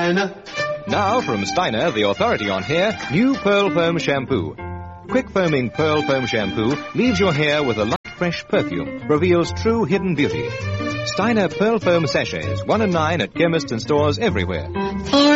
Steiner. Now from Steiner, the authority on hair, new Pearl Foam Shampoo. Quick foaming Pearl Foam Shampoo leaves your hair with a light, fresh perfume, reveals true hidden beauty. Steiner Pearl Foam Sachets, 1 and 9 at chemists and stores everywhere. For